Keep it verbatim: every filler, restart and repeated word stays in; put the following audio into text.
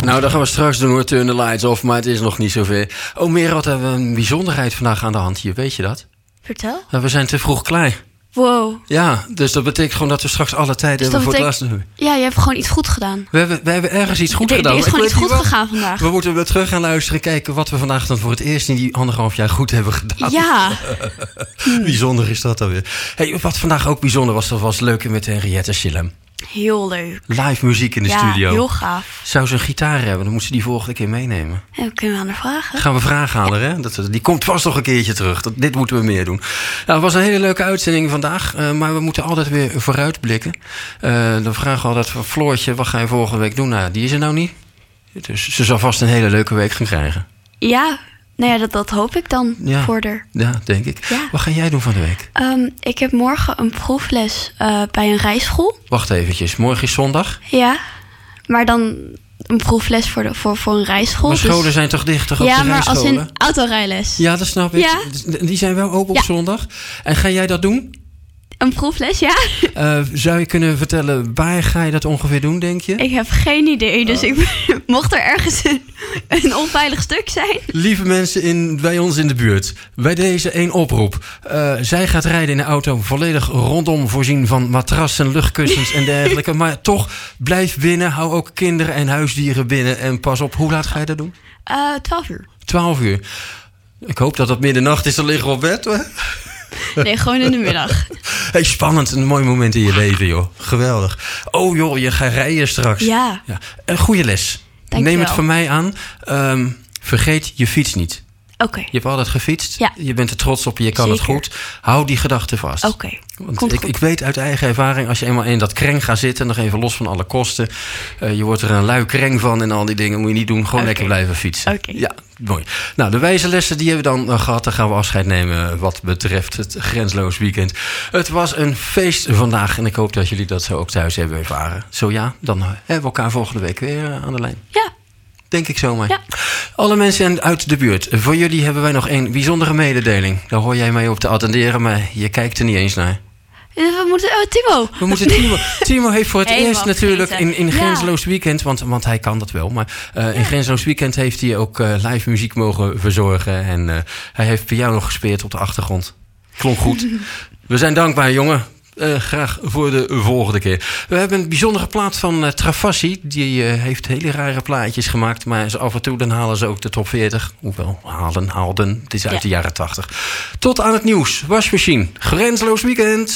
Nou, dat gaan we straks doen hoor, turn the lights off, maar het is nog niet zover. Oh, Merel, hebben we een bijzonderheid vandaag aan de hand hier, weet je dat? Vertel. Nou, we zijn te vroeg klaar. Wow. Ja, dus dat betekent gewoon dat we straks alle tijd Dus hebben dat voor het betekent- laatste. Ja, je hebt gewoon iets goed gedaan. We hebben, we hebben ergens iets goed er, gedaan. Er is maar gewoon ik iets weet goed niet wat. gegaan vandaag. We moeten weer terug gaan luisteren, kijken wat we vandaag dan voor het eerst in die anderhalf jaar goed hebben gedaan. Ja. Bijzonder is dat alweer. Hey, wat vandaag ook bijzonder was, dat was leuk met Henriette Schillem. Heel leuk. Live muziek in de ja, studio. heel gaaf. Zou ze een gitaar hebben, dan moet ze die volgende keer meenemen. Ja, we kunnen we aan haar vragen. Gaan we vragen aan haar, hè? Dat, die komt vast nog een keertje terug. Dat, dit moeten we meer doen. Nou, het was een hele leuke uitzending vandaag. Uh, maar we moeten altijd weer vooruitblikken. Uh, dan vragen we altijd van Floortje, wat ga je volgende week doen? Nou, die is er nou niet. Dus ze zal vast een hele leuke week gaan krijgen. Ja, nou ja, dat, dat hoop ik dan Ja. voor haar. Ja, denk ik. Ja. Wat ga jij doen van de week? Um, ik heb morgen een proefles uh, bij een rijschool. Wacht eventjes. Morgen is zondag. Ja, maar dan een proefles voor, de, voor, voor een rijschool. Maar scholen dus... zijn toch dicht toch op Ja, de maar als rijscholen? in autorijles. Ja, dat snap ik. Ja. Die zijn wel open op Ja. zondag. En ga jij dat doen? Een proefles, ja. Uh, zou je kunnen vertellen, waar ga je dat ongeveer doen, denk je? Ik heb geen idee, dus Oh. ik, mocht er ergens een, een onveilig stuk zijn. Lieve mensen in, bij ons in de buurt, bij deze één oproep. Uh, zij gaat rijden in de auto volledig rondom voorzien van matrassen, luchtkussens en dergelijke. Maar toch, blijf binnen, hou ook kinderen en huisdieren binnen. En pas op, hoe laat ga je dat doen? Uh, twaalf uur. twaalf uur. Ik hoop dat het middernacht is, dan liggen we op bed. Hoor. Nee, gewoon in de middag. Hey, spannend, een mooi moment in je leven, joh. Geweldig. Oh joh, je gaat rijden straks. Ja. Ja. Een goede les. Dank Neem je het wel. van mij aan. Um, vergeet je fiets niet. Oké, okay. Je hebt altijd gefietst. Ja. Je bent er trots op, je kan Zeker. het goed. Hou die gedachte vast. Oké, okay. Want ik, ik weet uit eigen ervaring, als je eenmaal in dat kreng gaat zitten, nog even los van alle kosten, uh, je wordt er een lui kreng van en al die dingen moet je niet doen. Gewoon okay. lekker blijven fietsen. Okay. Ja, mooi. Nou, de wijze lessen die hebben we dan uh, gehad. Dan gaan we afscheid nemen wat betreft het grensloos weekend. Het was een feest vandaag en ik hoop dat jullie dat zo ook thuis hebben ervaren. Zo ja, dan uh, hebben we elkaar volgende week weer uh, aan de lijn. Ja. Denk ik zomaar. Ja. Alle mensen uit de buurt. Voor jullie hebben wij nog een bijzondere mededeling. Daar hoor jij mij op te attenderen, maar je kijkt er niet eens naar. We moeten... Oh, Timo. We moeten Timo. Timo heeft voor het Helemaal eerst natuurlijk in, in ja. Grenzeloos Weekend, want, want hij kan dat wel, maar uh, in ja. Grenzeloos Weekend heeft hij ook uh, live muziek mogen verzorgen. En uh, hij heeft piano gespeeld op de achtergrond. Klonk goed. We zijn dankbaar, jongen. Uh, graag voor de volgende keer. We hebben een bijzondere plaat van uh, Travassi. Die uh, heeft hele rare plaatjes gemaakt. Maar ze af en toe dan halen ze ook de top veertig. Hoewel, halen, haalden. Het is uit ja. de jaren tachtig. Tot aan het nieuws. Wasmachine. Grenzeloos Weekend.